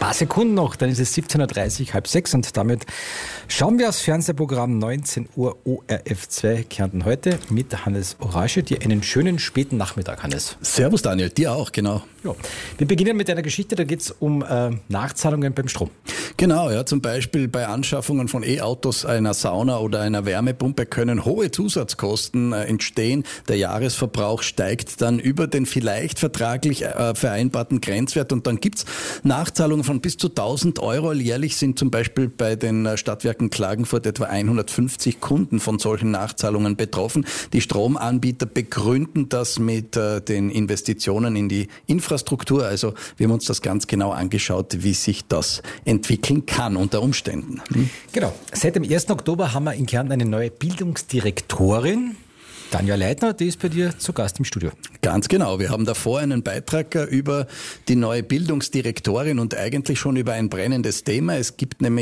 Paar Sekunden noch, dann ist es 17.30 Uhr, halb sechs und damit schauen wir aufs Fernsehprogramm 19 Uhr ORF2 Kärnten heute mit Hannes Orasche. Dir einen schönen späten Nachmittag, Hannes. Servus Daniel, dir auch, genau. Ja. Wir beginnen mit einer Geschichte, da geht es um Nachzahlungen beim Strom. Genau, ja, zum Beispiel bei Anschaffungen von E-Autos, einer Sauna oder einer Wärmepumpe können hohe Zusatzkosten entstehen. Der Jahresverbrauch steigt dann über den vielleicht vertraglich vereinbarten Grenzwert und dann gibt's Nachzahlungen von bis zu 1.000 Euro. Jährlich sind zum Beispiel bei den Stadtwerken Klagenfurt etwa 150 Kunden von solchen Nachzahlungen betroffen. Die Stromanbieter begründen das mit den Investitionen in die Infrastruktur. Also wir haben uns das ganz genau angeschaut, wie sich das entwickeln kann unter Umständen. Genau. Seit dem 1. Oktober haben wir in Kärnten eine neue Bildungsdirektorin. Tanja Leitner, die ist bei dir zu Gast im Studio. Ganz genau. Wir haben davor einen Beitrag über die neue Bildungsdirektorin und eigentlich schon über ein brennendes Thema. Es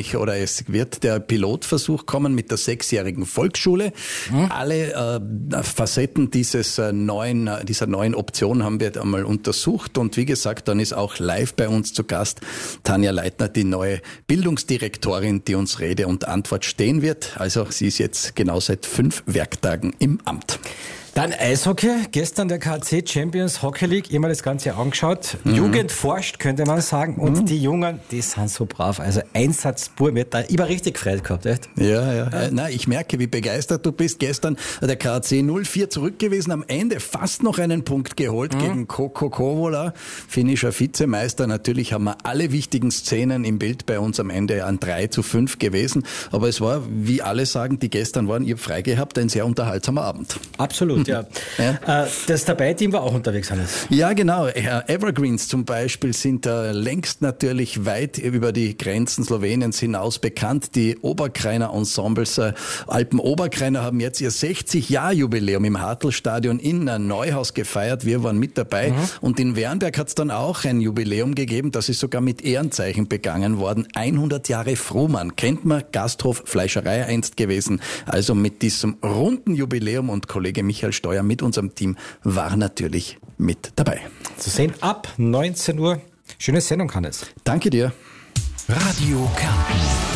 wird der Pilotversuch kommen mit der 6-jährigen Volksschule. Alle Facetten dieser neuen Option haben wir einmal untersucht und wie gesagt, dann ist auch live bei uns zu Gast Tanja Leitner, die neue Bildungsdirektorin, die uns Rede und Antwort stehen wird. Also sie ist jetzt genau seit 5 Werktagen im Amt. Dann Eishockey, gestern der KC Champions Hockey League, immer das Ganze angeschaut. Jugend forscht, könnte man sagen. Und die Jungen, die sind so brav. Also Einsatz pur, ich war richtig gefreut gehabt, echt? Ja. Nein, ich merke, wie begeistert du bist. Gestern der KC 0-4 zurück gewesen, am Ende fast noch einen Punkt geholt gegen Koko Kouvola, finnischer Vizemeister. Natürlich haben wir alle wichtigen Szenen im Bild bei uns am Ende an 3-5 gewesen. Aber es war, wie alle sagen, die gestern waren, ihr frei gehabt, ein sehr unterhaltsamer Abend. Absolut. Ja. Das Dabei-Team war auch unterwegs, Hannes. Ja, genau. Evergreens zum Beispiel sind längst natürlich weit über die Grenzen Sloweniens hinaus bekannt. Die Oberkreiner Ensembles Alpen-Oberkreiner haben jetzt ihr 60-Jahr-Jubiläum im Hartl-Stadion in Neuhaus gefeiert. Wir waren mit dabei. Und in Wernberg hat es dann auch ein Jubiläum gegeben. Das ist sogar mit Ehrenzeichen begangen worden. 100 Jahre Fruhmann. Kennt man, Gasthof, Fleischerei einst gewesen. Also mit diesem runden Jubiläum und Kollege Michael Steuer mit unserem Team war natürlich mit dabei. Zu sehen ab 19 Uhr. Schöne Sendung, Hannes. Danke dir. Radio Kärnten.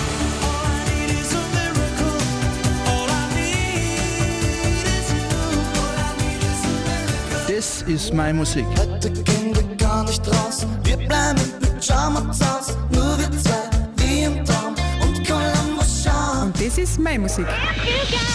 Das ist meine Musik. Heute gehen wir gar nicht raus. Wir bleiben im Pyjama zu Haus. Nur wir zwei, wie im Traum. Und Columbus schauen. Und das ist meine Musik.